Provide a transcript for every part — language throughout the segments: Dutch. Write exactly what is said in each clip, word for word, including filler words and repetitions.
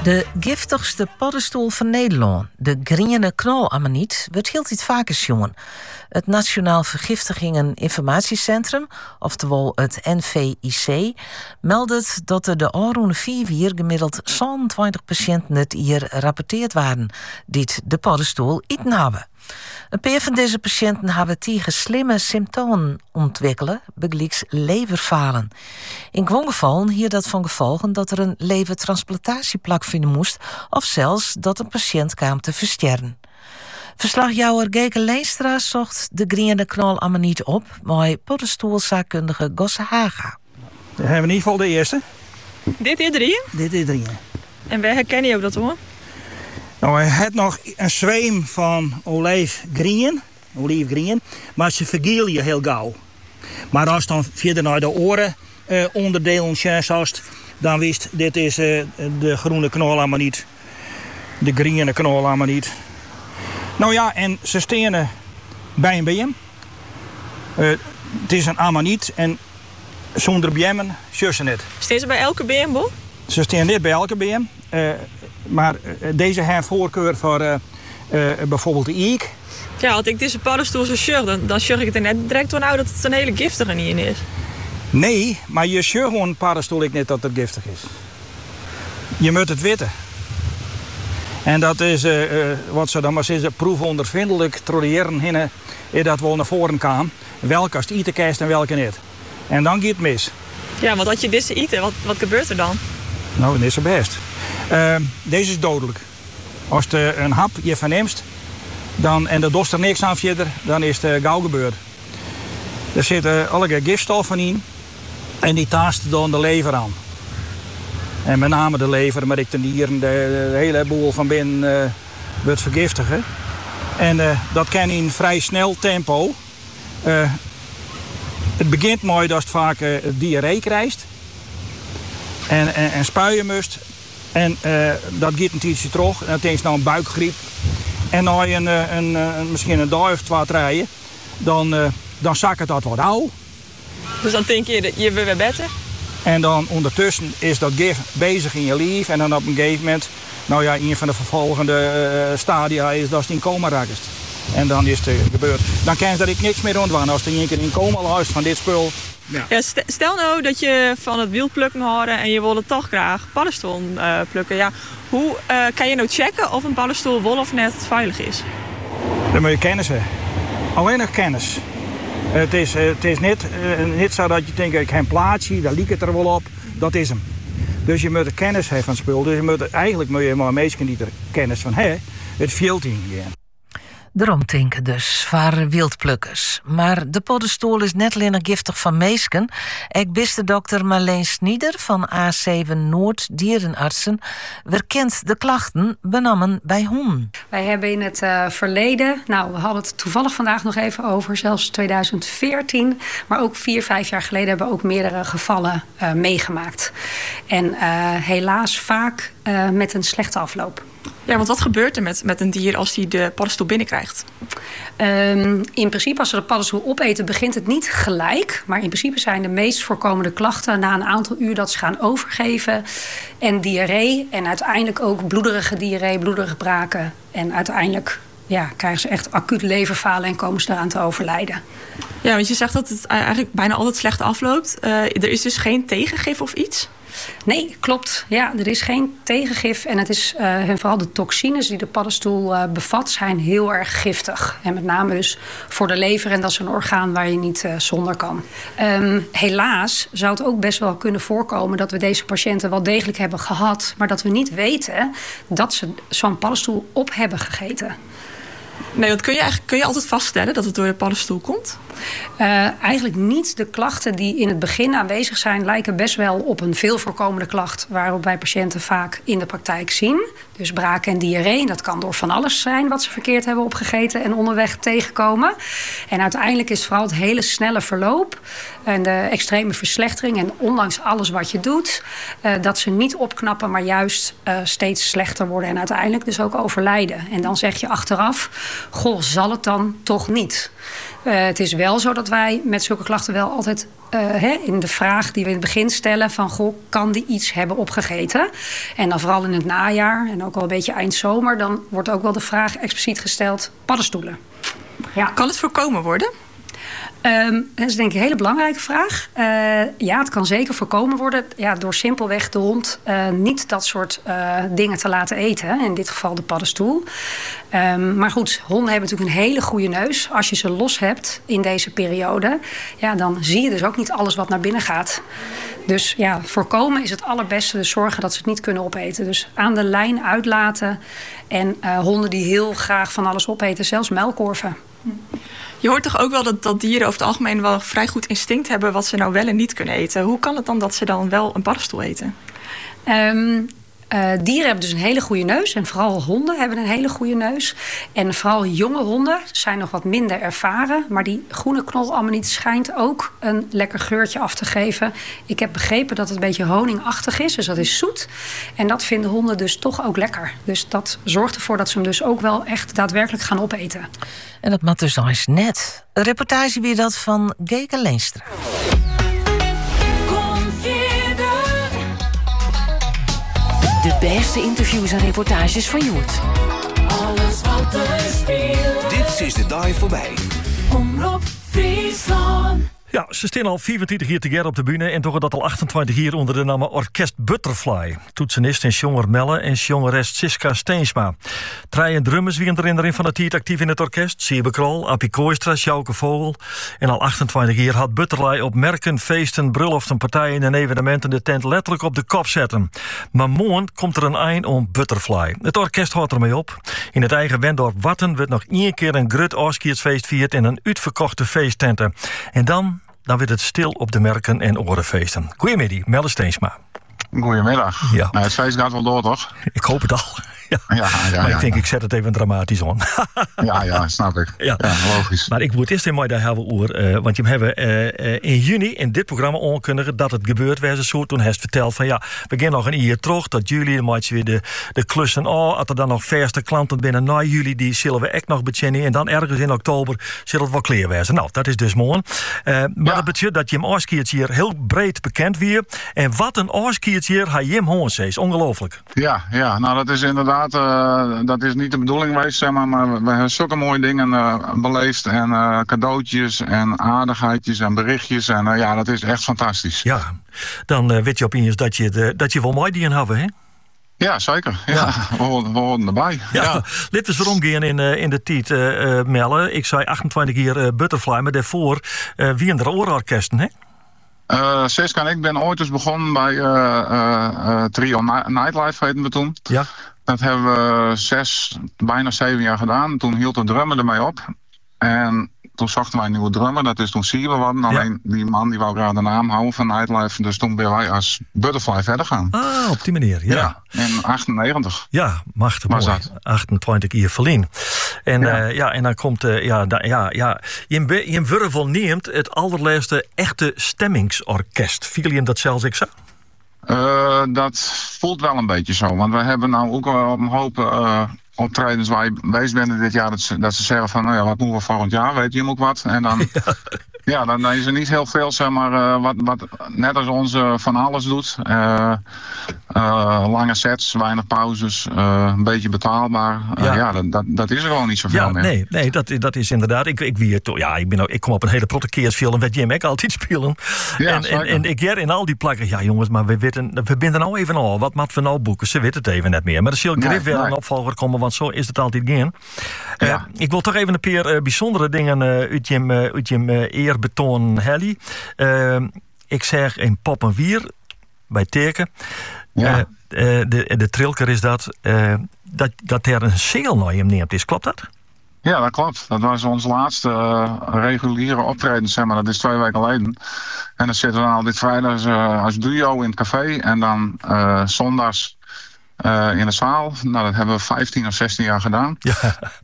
De giftigste paddenstoel van Nederland, de groene knolammoniet, wordt heel iets vaker jongen. Het Nationaal Vergiftigingen Informatiecentrum, oftewel het N V I C, meldt dat er de afgelopen vier jaar gemiddeld zevenentwintig patiënten het hier rapporteerd waren die de paddenstoel eten hebben. Een paar van deze patiënten hebben tegen slimme symptomen ontwikkelen, begelijks leverfalen. In gewoon gevallen hier dat van gevolgen dat er een levertransplantatieplak vinden moest, of zelfs dat een patiënt kwam te versterren. Verslagjouwer Geke Leenstra zocht de groene knolammoniet op bij paddenstoelzaakkundige Gosse Haga. Dan hebben we in ieder geval de eerste. Dit is drieën? Dit is drieën. En waar herken je ook dat hoor? Nou, hij had nog een zweem van olijfgroen, olijfgroen, maar ze vergiel je heel gauw. Maar als dan verder naar de oren uh, onderdelen zast, dan wist dit is uh, de groene knolammoniet, de groene knolammoniet. Nou ja, en ze stenen bij een B M. Uh, het is een ammoniet en zonder B M'en zus ze net. Steen ze bij elke B M, Bo? Ze staan niet bij elke B M. Uh, maar uh, deze heeft voorkeur voor uh, uh, bijvoorbeeld de eek. Ja, als ik deze paddenstoel zo sjug, dan, dan sjug ik het er net direct van uit dat het een hele giftige niet in is. Nee, maar je sjug gewoon een paddenstoel ik niet dat het giftig is. Je moet het weten. En dat is, uh, uh, wat ze dan maar zeggen, proefondervindelijk troleren hinnen, is dat we naar voren gaan. Welke als het eten krijgt en welke niet. En dan gaat het mis. Ja, want als je deze eten, wat, wat gebeurt er dan? Nou, dat is het best. Uh, deze is dodelijk. Als je een hap je verneemt dan, en er dost er niks aan verder, dan is het gauw gebeurd. Er zitten allerlei gifstoffen in en die taasten dan de lever aan. En met name de lever, maar ik de nieren, de, de hele boel van binnen uh, wordt vergiftigen. En uh, dat kan in vrij snel tempo. Uh, het begint mooi dat het vaak uh, diarree krijgt. En, en, en spuien moest. En uh, dat gaat een tijdje terug. En dan denk je nou een buikgriep. En na een, een, een, misschien een dag of twee rijden, dan, uh, dan zakt het dat wat ouw. Dus dan denk je, je wil weer beter? En dan ondertussen is dat gif bezig in je lief. En dan op een gegeven moment, nou ja, een van de vervolgende uh, stadia is dat je in coma raakt. En dan is het gebeurd. Dan kan je dat ik niks meer rondwaan. Als je een keer in coma luistert van dit spul. Ja. Ja, stel nou dat je van het wild plukken houden en je wilde toch graag paddenstoel uh, plukken. Ja, hoe uh, kan je nou checken of een paddenstoel wel of net veilig is? Dan moet je kennis hebben. Alleen nog kennis. Het is, het is niet, uh, niet zo dat je denkt, ik heb een plaatsje, daar liep het er wel op. Dat is hem. Dus je moet kennis hebben van het spul. Dus je moet, eigenlijk moet je maar mensen die er kennis van hebben, het veld in gaan. Daarom denken dus, voor wildplukkers. Maar de paddenstoel is net alleen giftig van meesken. Ik biste dokter Marleen Snieder van A zeven Noord Dierenartsen. We kent de klachten benammen bij honden. Wij hebben in het uh, verleden, nou we hadden het toevallig vandaag nog even over, zelfs tweeduizend veertien. Maar ook vier, vijf jaar geleden hebben we ook meerdere gevallen uh, meegemaakt. En uh, helaas vaak uh, met een slechte afloop. Ja, want wat gebeurt er met, met een dier als hij de paddenstoel binnenkrijgt? Um, in principe, als ze de paddenstoel opeten, begint het niet gelijk. Maar in principe zijn de meest voorkomende klachten na een aantal uur dat ze gaan overgeven. En diarree. En uiteindelijk ook bloederige diarree, bloederige braken. En uiteindelijk ja, krijgen ze echt acuut leverfalen en komen ze eraan te overlijden. Ja, want je zegt dat het eigenlijk bijna altijd slecht afloopt. Uh, er is dus geen tegengif of iets? Nee, klopt. Ja, er is geen tegengif. En het is uh, en vooral de toxines die de paddenstoel uh, bevat, zijn heel erg giftig. En met name dus voor de lever. En dat is een orgaan waar je niet uh, zonder kan. Um, helaas zou het ook best wel kunnen voorkomen dat we deze patiënten wel degelijk hebben gehad, maar dat we niet weten dat ze zo'n paddenstoel op hebben gegeten. Nee, want kun je, eigenlijk, kun je altijd vaststellen dat het door de paddenstoel komt? Uh, eigenlijk niet. De klachten die in het begin aanwezig zijn lijken best wel op een veel voorkomende klacht waarop wij patiënten vaak in de praktijk zien. Dus braken en diarree. Dat kan door van alles zijn wat ze verkeerd hebben opgegeten en onderweg tegenkomen. En uiteindelijk is vooral het hele snelle verloop en de extreme verslechtering. En ondanks alles wat je doet, uh, dat ze niet opknappen, maar juist uh, steeds slechter worden en uiteindelijk dus ook overlijden. En dan zeg je achteraf, goh, zal het dan toch niet? Uh, het is wel zo dat wij met zulke klachten wel altijd uh, hè, in de vraag die we in het begin stellen van, goh, kan die iets hebben opgegeten? En dan vooral in het najaar en ook al een beetje eind zomer, dan wordt ook wel de vraag expliciet gesteld, paddenstoelen. Ja. Kan het voorkomen worden? Um, dat is denk ik een hele belangrijke vraag. Uh, ja, het kan zeker voorkomen worden. Ja, door simpelweg de hond uh, niet dat soort uh, dingen te laten eten. In dit geval de paddenstoel. Um, maar goed, honden hebben natuurlijk een hele goede neus. Als je ze los hebt in deze periode, ja, dan zie je dus ook niet alles wat naar binnen gaat. Dus ja, voorkomen is het allerbeste. Dus zorgen dat ze het niet kunnen opeten. Dus aan de lijn uitlaten. En uh, honden die heel graag van alles opeten, zelfs muilkorven. Je hoort toch ook wel dat, dat dieren over het algemeen wel vrij goed instinct hebben wat ze nou wel en niet kunnen eten. Hoe kan het dan dat ze dan wel een paddenstoel eten? Um, uh, dieren hebben dus een hele goede neus. En vooral honden hebben een hele goede neus. En vooral jonge honden zijn nog wat minder ervaren. Maar die groene knolammoniet schijnt ook een lekker geurtje af te geven. Ik heb begrepen dat het een beetje honingachtig is. Dus dat is zoet. En dat vinden honden dus toch ook lekker. Dus dat zorgt ervoor dat ze hem dus ook wel echt daadwerkelijk gaan opeten. En dat mat dus nog eens net. Een reportage weer dat van Geke Leenstra. De beste interviews en reportages van Joert. Alles wat er speelt. Dit is de dag voorbij. Omroep Friesland. Ja, ze staan al vierentwintig jaar together op de bühne en toch dat al achtentwintig jaar onder de naam Orkest Butterfly. Toetsenist en jonger Melle en jongeres Siska Steensma. Drie en drummers wie erin van de tijd actief in het orkest. Siebe Krol, Appie Kooistra, Sjouke Vogel. En al achtentwintig jaar had Butterfly op merken, feesten, bruloften, partijen en evenementen de tent letterlijk op de kop zetten. Maar morgen komt er een eind om Butterfly. Het orkest houdt ermee op. In het eigen Wendorp Watten wordt nog één keer een grut Oskiersfeest vierd in een uitverkochte feesttenten. En dan... Dan wordt het stil op de merken en orenfeesten. Goedemiddag, Melle Steensma. Goedemiddag. Ja. Nou, het feest gaat wel door, toch? Ik hoop het al. Ja. Ja, ja, maar ja, ik denk, ja. ik zet het even dramatisch on. Ja, ja, snap ik. Ja. Ja, logisch. Maar ik moet eerst in mij daar hebben over, uh, want je hebben uh, uh, in juni in dit programma aankondigen dat het gebeurd was. Zo. Toen heeft het verteld van ja, we gaan nog een jaar terug tot juli, dan maak je weer de, de klussen aan. Als er dan nog verste klanten binnen na juli, die zullen we echt nog beginnen. En dan ergens in oktober zullen het wel klaar wezen. Nou, dat is dus mooi. Uh, maar Ja. dat betekent dat je hem Oskiertje hier heel breed bekend weer. En wat een Oskiertje hier, hij Jim Hoorns is. Ongelooflijk. Ja, ja, nou dat is inderdaad, uh, dat is niet de bedoeling geweest, zeg maar, maar we, we hebben zulke mooie dingen uh, beleefd en uh, cadeautjes en aardigheidjes en berichtjes en uh, ja, dat is echt fantastisch. Ja, dan uh, weet je opeens dat je, de, dat je wel mooi die hebben, hè? Ja, zeker. Ja, We, horen, we horen erbij. Ja, Ja. Dit is waarom gaan in, uh, in de tijd uh, uh, Melle. Ik zei achtentwintig jaar uh, Butterfly, maar daarvoor uh, wie in de oororkesten, hè? Uh, Siska en ik ben ooit eens begonnen bij uh, uh, uh, Trio Ni- Nightlife, heten we toen. Ja. Dat hebben we zes, bijna zeven jaar gedaan. Toen hield de drummer ermee op. En toen zochten wij een nieuwe drummer. Dat is toen Siebe worden. Alleen die man die wou graag de naam houden van Nightlife. Dus toen ben wij als Butterfly verder gaan. Ah, op die manier, ja. Ja, Ja, in achtennegentig. machtig Was mooi. dat? achtentwintig jaar verlien. En ja. Ja. Uh, ja, en dan komt, uh, ja, da, ja, ja. Je, be- je Wurvel neemt het allerlaatste echte stemmingsorkest. Viel je hem dat zelfs ik zo? Uh, dat voelt wel een beetje zo. Want we hebben nou ook wel een hoop uh, optredens waar je bezig bent dit jaar. Dat ze, dat ze zeggen van, nou ja, wat moeten we volgend jaar? Weet je hem ook wat? En dan... Ja. Ja, dan is er niet heel veel, zeg maar, uh, wat, wat net als onze van alles doet. Uh, uh, lange sets, weinig pauzes, uh, een beetje betaalbaar. Uh, Ja. ja, dat, dat, dat is er gewoon niet zoveel Ja, meer. nee, nee dat, dat is inderdaad. Ik, ik, wie, ja, ik, ben, ook- ik kom op een hele protesteersfilm met Jim ik altijd spelen. Ja, en, en, zeker. en ik ger in al die plakken. Ja, jongens, maar we weten, we binden nou even al. Wat moeten we nou boeken? Ze weten het even net meer. Maar er zal Nee, grif weer nee. een opvolger komen, want zo is het altijd gaan. Uh, Ja. Ik wil toch even een paar uh, bijzondere dingen uh, uit je, uh, uit je uh, eerbetoon, Helly. Uh, ik zeg in Pop en Wier bij Teken. Ja. Uh, uh, de, de trilker is dat, uh, dat, dat er een sale naar hem neemt is. Klopt dat? Ja, dat klopt. Dat was ons laatste uh, reguliere optreden, zeg maar. Dat is twee weken geleden. En dan zitten we dan al dit vrijdags uh, als duo in het café. En dan uh, zondags uh, in de zaal. Nou, dat hebben we vijftien of zestien jaar gedaan. Ja.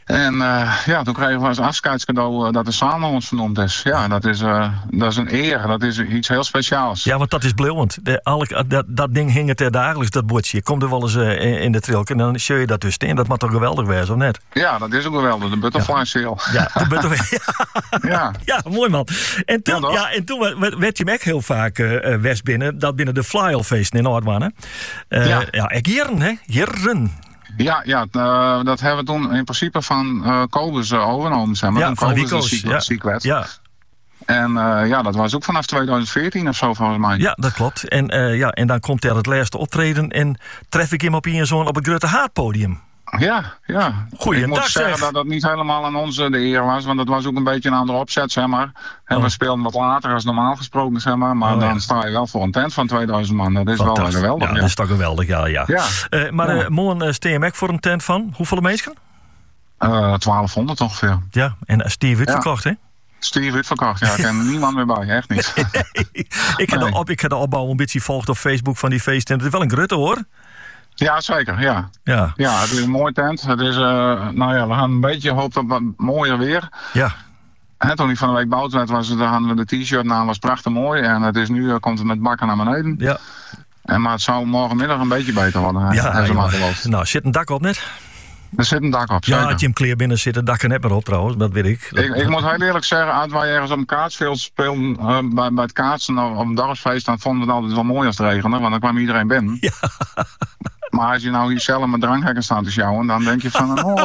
En uh, ja, toen kregen we als afscheidscadeau uh, dat de Samen ons vernoemd is. Ja, dat is, uh, dat is een eer. Dat is iets heel speciaals. Ja, want dat is blauwend. De, alle, dat, dat ding hing het er dagelijks, dat bordje. Je komt er wel eens uh, in, in de trilk en dan zie je dat dus in. Dat moet toch geweldig wezen, of net? Ja, dat is ook geweldig. De Butterfly ja. Seal. Ja, de Butterfly. ja. ja, mooi man. En toen, ja, ja, en toen werd je hem ook heel vaak uh, west binnen. Dat binnen de Fly-All-feesten in Noordmannen. Uh, ja. Ja, ik jaren, hè? Jaren. Ja, ja uh, dat hebben we toen in principe van uh, Kobus uh, overgenomen. Zeg maar. Ja, toen van Kobus Rico's. Ja. ziek werd. Ja. En uh, ja, dat was ook vanaf twintig veertien of zo volgens mij. Ja, dat klopt. En, uh, ja, en dan komt er het laatste optreden en tref ik hem op in zo'n op het Grote Haardpodium. Ja, ja. Goeiedag, ik moet zeggen zeg. dat dat niet helemaal aan ons de eer was, want dat was ook een beetje een andere opzet, zeg maar. En oh. we speelden wat later als normaal gesproken, zeg maar. Maar oh, dan ja. sta je wel voor een tent van tweeduizend man. Dat is wel geweldig. Ja, ja, dat is toch geweldig, ja. ja. ja. Uh, maar ja. Uh, morgen uh, steen je voor een tent van hoeveel mensen? Uh, twaalfhonderd ongeveer. Ja, en Steve uitverkocht, ja. hè? Steve uitverkocht, ja. Ik ken niemand meer bij, echt niet. ik, heb nee. de op, ik heb de opbouw een beetje volgd op Facebook van die feesten. Het is wel een grutte, hoor. Ja, zeker, ja. Ja. Ja, het is een mooi tent. Het is, uh, nou ja, we gaan een beetje hoop op wat mooier weer. Ja. En toen ik van de week boud werd, was het, hadden we de t-shirt na, was prachtig mooi. En het is nu, uh, komt het met bakken naar beneden. Ja. En, maar het zou morgenmiddag een beetje beter worden. Ja, ja. Nou, zit een dak op net? Er zit een dak op, zeker. Ja, Jim Clear binnen zit het dak er net maar op trouwens, dat weet ik. Ik, ik moet heel eerlijk zeggen, als wij ergens op een kaatsveld speelden, uh, bij, bij het kaatsen op een dorpsfeest, dan vonden we het altijd wel mooi als het regende, want dan kwam iedereen binnen. Ja. Maar als je nou hier zelf met drankhekken staat te sjouwen, dan denk je van... Oh.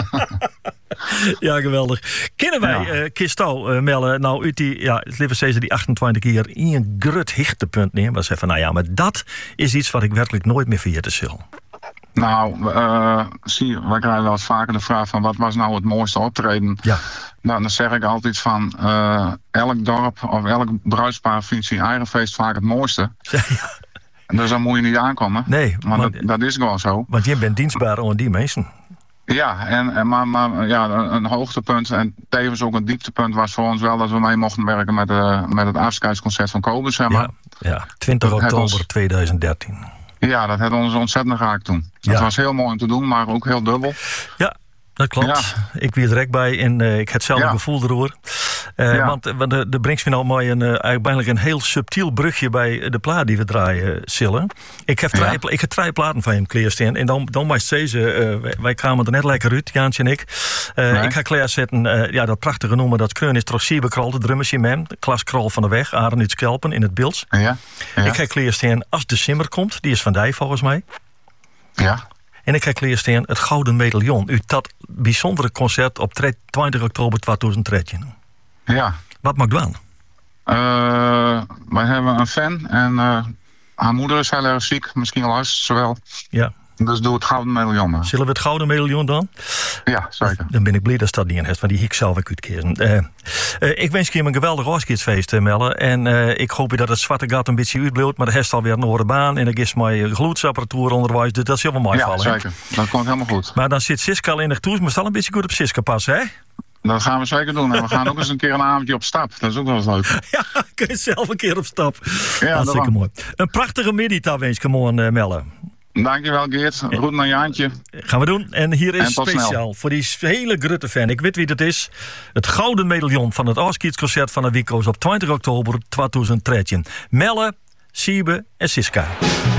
Ja, geweldig. Kennen wij, ja. uh, Kistou, uh, Melle, nou uit die, ja, het liever steeds die achtentwintig keer in een grut hichtepunt neer, was even, nou ja, maar dat is iets wat ik werkelijk nooit meer vergeten zal. Nou, uh, zie, wij krijgen wel eens vaker de vraag van wat was nou het mooiste optreden? Ja. Nou, dan zeg ik altijd van uh, elk dorp of elk bruidspaar vindt zijn eigen feest vaak het mooiste. Ja. Dus dan moet je niet aankomen. Nee. Maar dat, dat is gewoon zo. Want je bent dienstbaar aan die mensen. Ja, en, en, maar, maar ja, een hoogtepunt en tevens ook een dieptepunt was voor ons wel dat we mee mochten werken met, uh, met het afscheidsconcert van Kobus, zeg maar. Ja, ja. twintig oktober tweeduizend dertien. Ja, dat had ons ontzettend geraakt toen. Dat ja. was heel mooi om te doen, maar ook heel dubbel. Ja, dat klopt. Ja. Ik weer direct bij en uh, ik heb hetzelfde ja. gevoel erover. Uh, ja. Want uh, de, de brengt me nou mooi een, uh, eigenlijk een heel subtiel brugje bij de plaat die we draaien, uh, Sille. Ik heb drie, ja. ik heb drie platen van hem klaarstaan. En dan, dan maar steeds, uh, wij, wij kwamen er net lekker uit, Jaantje en ik. Uh, nee. Ik ga klaarzetten, uh, ja, dat prachtige noemen, dat kreun is toch Siebekrol, de drummersje man. Klas Krol van de Weg, Aren uit Skelpen in het beeld. Ja. Ja. Ik ga klaarstaan Als de Simmer komt, die is van Dij volgens mij. Ja. En ik ga klaarstaan Het Gouden Medaillon. U dat bijzondere concert op twintig oktober tweeduizend dertien. Ja. Wat mag dan? Uh, wij hebben een fan en uh, haar moeder is heel erg ziek. Misschien luistert ze wel. Ja. Dus doe het Gouden Medaillon maar. Zullen we het Gouden Medaillon dan? Ja, zeker. Dan ben ik blij dat dat niet in heeft, want die ik zelf ook uitkeren. Uh, uh, ik wens je een geweldig afscheidsfeest, uh, Melle. En uh, ik hoop dat het zwarte gat een beetje uitbleeuwt, maar er heeft alweer een andere baan. En er is mijn gloedsapparatuur onderwijs, dus dat is helemaal mooi ja, vallen. Ja, zeker. He? Dat komt helemaal goed. Maar dan zit Siska al in de toes, maar zal een beetje goed op Siska passen, hè? Dat gaan we zeker doen. En we gaan ook eens een keer een avondje op stap. Dat is ook wel eens leuk. Ja, kun je zelf een keer op stap. Ja, hartstikke mooi. Een prachtige middag wens ik morgen, uh, Melle. Dankjewel, Geert. Groet naar Jaantje. Gaan we doen. En hier is en speciaal snel. voor die hele grote fan. Ik weet wie het is. Het Gouden Medaillon van het afscheidsconcert van de Wico's op twintig oktober tweeduizend dertien. Melle, Siebe en Siska.